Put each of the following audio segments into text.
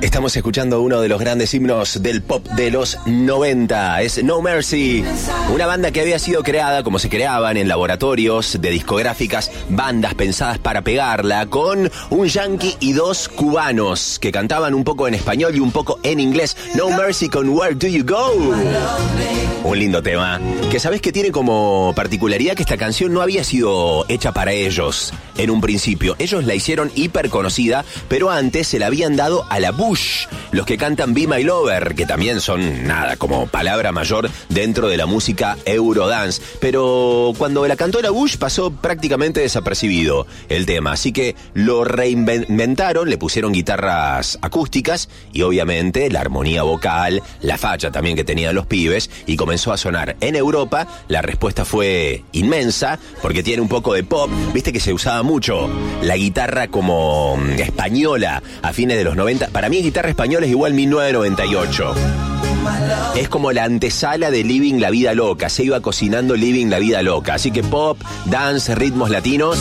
Estamos escuchando uno de los grandes himnos del pop de los 90. Es No Mercy, una banda que había sido creada como se creaban en laboratorios de discográficas, bandas pensadas para pegarla, con un yankee y dos cubanos que cantaban un poco en español y un poco en inglés. No Mercy con Where Do You Go. Un lindo tema, que sabes que tiene como particularidad que esta canción no había sido hecha para ellos en un principio. Ellos la hicieron hiper conocida, pero antes se la habían dado a la Bush, los que cantan Be My Lover, que también son nada, como palabra mayor dentro de la música Eurodance. Pero cuando la cantó la Bush pasó prácticamente desapercibido el tema, así que lo reinventaron, le pusieron guitarras acústicas y obviamente la armonía vocal, la facha también que tenían los pibes, y comenzó a sonar en Europa. La respuesta fue inmensa, porque tiene un poco de pop. Viste que se usaba mucho la guitarra como española a fines de los 90. Para mí guitarra española es igual 1998. Es como la antesala de Living la Vida Loca. Se iba cocinando Living la Vida Loca. Así que pop, dance, ritmos latinos.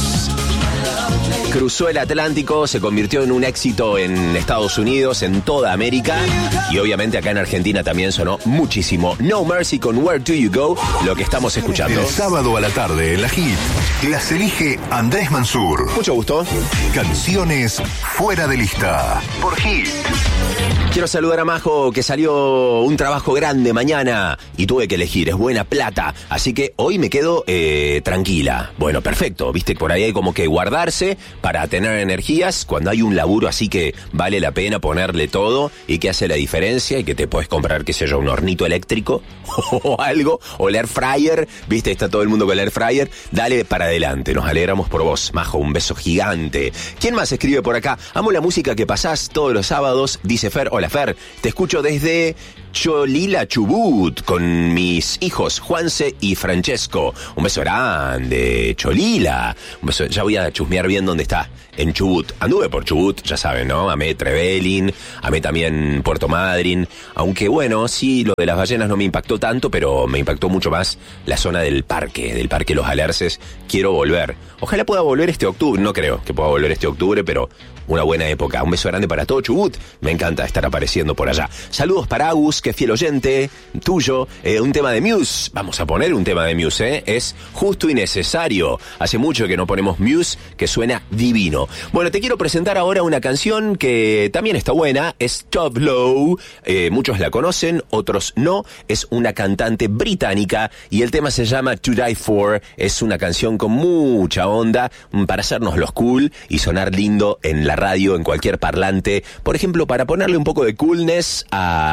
Cruzó el Atlántico, se convirtió en un éxito en Estados Unidos, en toda América, y obviamente acá en Argentina también sonó muchísimo. No Mercy con Where Do You Go, lo que estamos escuchando. El sábado a la tarde en la Hit las elige Andrés Mansur. Mucho gusto. Canciones fuera de lista por Hit. Quiero saludar a Majo, que salió un trabajo grande mañana y tuve que elegir, es buena plata, así que hoy me quedo tranquila. Bueno, perfecto, viste, por ahí hay como que guardarse para tener energías cuando hay un laburo así que vale la pena ponerle todo y que hace la diferencia y que te puedes comprar, qué sé yo, un hornito eléctrico o algo, o el air fryer, viste, está todo el mundo con el air fryer. Dale para adelante, nos alegramos por vos, Majo, un beso gigante. ¿Quién más escribe por acá? Amo la música que pasás todos los sábados, dice Fer. Hola Fer, te escucho desde Cholila, Chubut, con mis hijos Juanse y Francesco. Un beso grande, Cholila. Un beso, ya voy a chusmear bien dónde está, en Chubut. Anduve por Chubut, ya saben, ¿no? Amé Trevelin, amé también Puerto Madryn. Aunque bueno, sí, lo de las ballenas no me impactó tanto, pero me impactó mucho más la zona del parque Los Alerces. Quiero volver. Ojalá pueda volver este octubre, no creo que pueda volver este octubre, pero una buena época. Un beso grande para todo Chubut. Me encanta estar apareciendo por allá. Saludos para Agus, que fiel oyente tuyo. Un tema de Muse. Vamos a poner un tema de Muse, ¿eh? Es justo y necesario. Hace mucho que no ponemos Muse, que suena divino. Bueno, te quiero presentar ahora una canción que también está buena. Es Tove Lo. Muchos la conocen, otros no. Es una cantante británica y el tema se llama To Die For. Es una canción con mucha onda para hacernos los cool y sonar lindo en la radio, en cualquier parlante. Por ejemplo, para ponerle un poco de coolness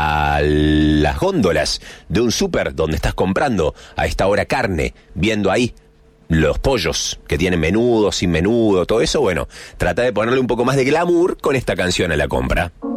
a las góndolas de un súper donde estás comprando a esta hora carne, viendo ahí los pollos que tienen menudo, sin menudo, todo eso. Bueno, trata de ponerle un poco más de glamour con esta canción a la compra.